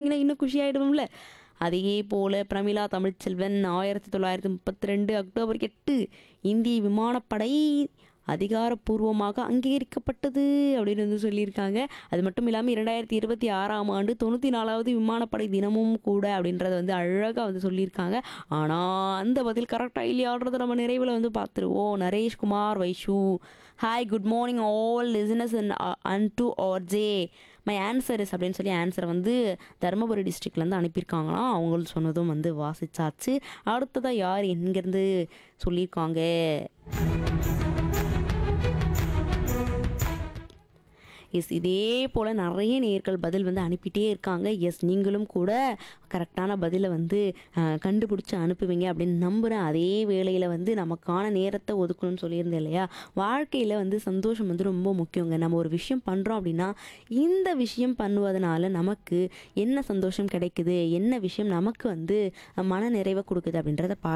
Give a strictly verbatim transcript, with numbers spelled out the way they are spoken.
பார்த்தீங்கன்னா இன்னும் குஷியாயிடுவோம்ல. அதே போல பிரமிளா தமிழ்ச்செல்வன் ஆயிரத்தி தொள்ளாயிரத்தி முப்பத்தி ரெண்டு அக்டோபர் எட்டு இந்திய விமானப்படை அதிகாரப்பூர்வமாக அங்கீகரிக்கப்பட்டது அப்படின்னு வந்து சொல்லியிருக்காங்க. அது மட்டும் இல்லாமல் இரண்டாயிரத்தி இருபத்தி ஆறாம் ஆண்டு தொண்ணூற்றி நாலாவது விமானப்படை தினமும் கூட அப்படின்றத வந்து அழகாக வந்து சொல்லியிருக்காங்க. ஆனால் அந்த பதில் கரெக்டாக இல்லையாடுறத நம்ம நிறைவில் வந்து பார்த்துருவோம். Naresh Kumar Vaishu hi good morning all listeners and to R J my answer is அப்படின்னு சொல்லி ஆன்சரை வந்து தருமபுரி டிஸ்ட்ரிக்ட்லேருந்து அனுப்பியிருக்காங்களாம். அவங்களும் சொன்னதும் வந்து வாசிச்சாச்சு. அடுத்ததாக யார் எங்கேருந்து சொல்லியிருக்காங்க? எஸ் இதே போல் நிறைய நேயர்கள் பதில் வந்து அனுப்பிட்டே இருக்காங்க. எஸ் நீங்களும் கூட கரெக்டான பதிலை வந்து அஹ், கண்டுபிடிச்சி அனுப்புவீங்க அப்படின்னு நம்புகிறேன். அதே வேளையில் வந்து நமக்கான நேரத்தை ஒதுக்கணும்னு சொல்லியிருந்தேன் இல்லையா? வாழ்க்கையில் வந்து சந்தோஷம் வந்து ரொம்ப முக்கியங்க. நம்ம ஒரு விஷயம் பண்ணுறோம் அப்படின்னா இந்த விஷயம் பண்ணுவதனால நமக்கு என்ன சந்தோஷம் கிடைக்குது, என்ன விஷயம் நமக்கு வந்து மன நிறைவை கொடுக்குது அப்படின்றத பா